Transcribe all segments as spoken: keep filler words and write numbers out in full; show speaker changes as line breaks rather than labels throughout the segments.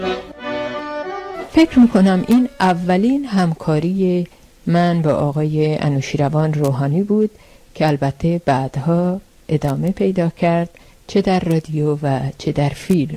فکر میکنم این اولین همکاری من با آقای انوشیروان روحانی بود که البته بعدها ادامه پیدا کرد، چه در رادیو و چه در فیلم.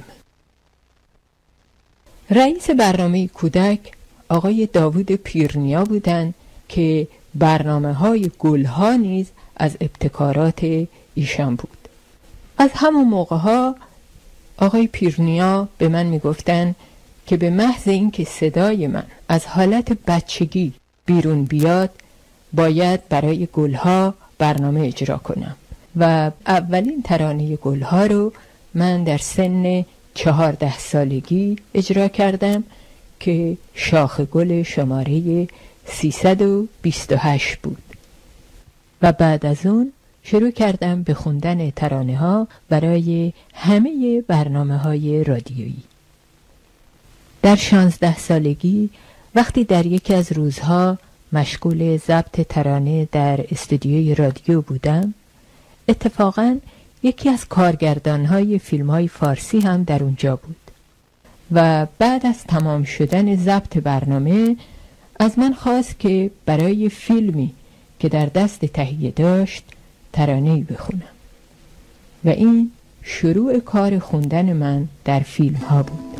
رئیس برنامه کودک آقای داوود پیرنیا بودند که برنامه های گلها نیز از ابتکارات ایشان بود. از همون موقع ها آقای پیرنیا به من میگفتن که به محض اینکه صدای من از حالت بچگی بیرون بیاد باید برای گلها برنامه اجرا کنم و اولین ترانه گلها رو من در سن چهارده سالگی اجرا کردم که شاخ گل شماره سیصد و بیست و هشت بود و بعد از اون شروع کردم به خوندن ترانه ها برای همه برنامه های رادیویی. در شانزده سالگی وقتی در یکی از روزها مشغول ضبط ترانه در استودیوی رادیو بودم، اتفاقاً یکی از کارگردان‌های فیلم‌های فارسی هم در اونجا بود و بعد از تمام شدن ضبط برنامه از من خواست که برای فیلمی که در دست تهیه داشت ترانه‌ای بخونم و این شروع کار خوندن من در فیلم‌ها بود.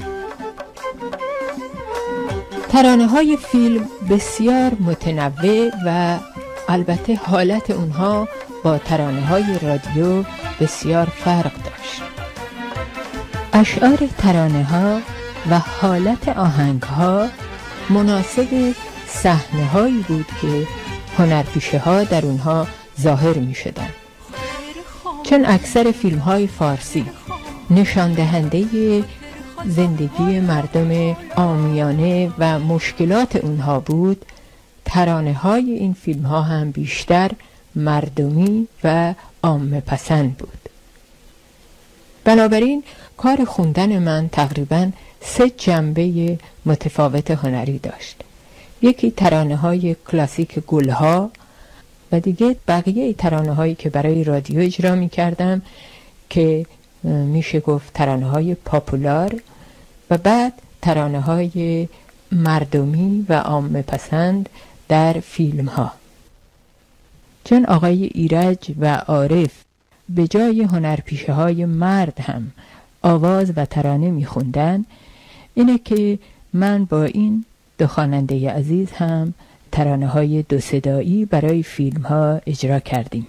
ترانه‌های فیلم بسیار متنوع و البته حالت اونها با ترانه‌های رادیو بسیار فرق داشت. اشعار ترانه‌ها و حالت آهنگ‌ها مناسب صحنه‌هایی بود که هنرپیشه‌ها در اونها ظاهر می‌شدند. چون اکثر فیلم‌های فارسی نشان دهنده زندگی مردم عامیانه و مشکلات اونها بود، ترانه‌های این فیلم‌ها هم بیشتر مردمی و عامه پسند بود. بنابراین کار خوندن من تقریباً سه جنبه متفاوت هنری داشت. یکی ترانه‌های کلاسیک گلها و دیگه بقیه ترانه‌هایی که برای رادیو اجرا می‌کردم که میشه گفت ترانه‌های پاپولار و بعد ترانه‌های مردمی و عامه پسند در فیلم‌ها. چون آقای ایرج و عارف به جای هنرپیشه‌های مرد هم آواز و ترانه می‌خوندن، اینه که من با این دو خواننده عزیز هم ترانه‌های دو صدایی برای فیلم‌ها اجرا کردیم.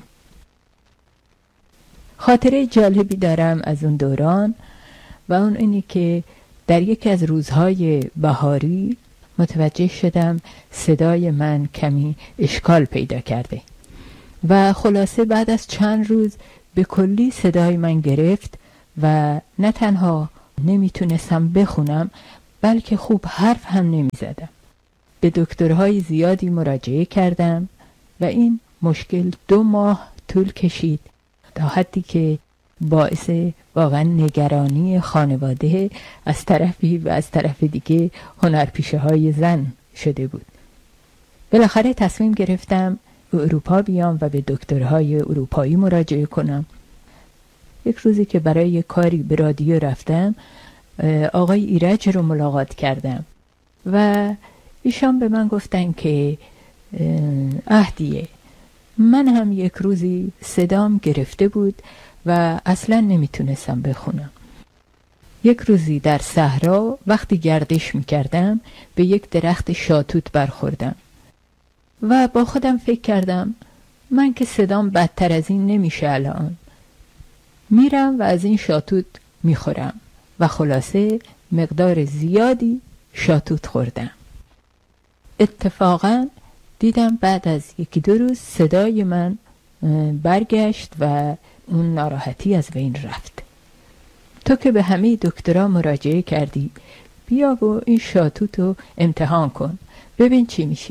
خاطره جالبی دارم از اون دوران و اون اینی که در یکی از روزهای بهاری متوجه شدم صدای من کمی اشکال پیدا کرده و خلاصه بعد از چند روز به کلی صدای من گرفت و نه تنها نمیتونستم بخونم بلکه خوب حرف هم نمیزدم. به دکترهای زیادی مراجعه کردم و این مشکل دو ماه طول کشید تا حدی که باعث واقعا نگرانی خانواده از طرفی و از طرف دیگه هنرپیشه های زن شده بود. بالاخره تصمیم گرفتم به اروپا بیام و به دکترهای اروپایی مراجعه کنم. یک روزی که برای کاری به رادیو رفتم آقای ایرج رو ملاقات کردم و ایشان به من گفتن که اهدیه، من هم یک روزی صدام گرفته بود و اصلا نمیتونستم بخونم. یک روزی در صحرا وقتی گردش میکردم به یک درخت شاتوت برخوردم و با خودم فکر کردم من که صدام بدتر از این نمیشه، الان میرم و از این شاتوت میخورم و خلاصه مقدار زیادی شاتوت خوردم. اتفاقا دیدم بعد از یکی دو روز صدای من برگشت و اون ناراحتی از بین رفت. تو که به همه دکترها مراجعه کردی، بیا و این شاتوت رو امتحان کن ببین چی میشه.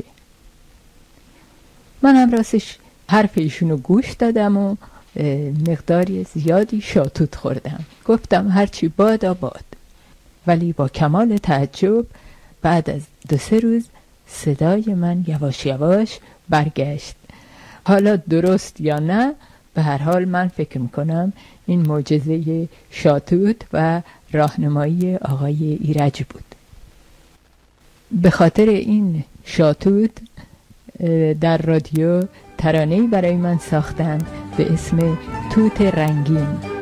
من هم راستش حرف ایشونو گوش دادم و مقداری زیادی شاتوت خوردم. گفتم هرچی بادا باد. ولی با کمال تعجب بعد از دو سه روز صدای من یواش یواش برگشت. حالا درست یا نه، به هر حال من فکر میکنم این معجزه شاتوت و راهنمایی آقای ایرج بود. به خاطر این شاتوت در رادیو ترانه‌ای برای من ساختند به اسم توت رنگین.